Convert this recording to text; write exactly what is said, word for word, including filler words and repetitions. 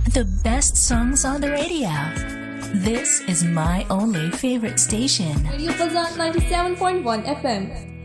The best songs on the radio. This is my only favorite station. Radio Fazan ninety-seven point one F M.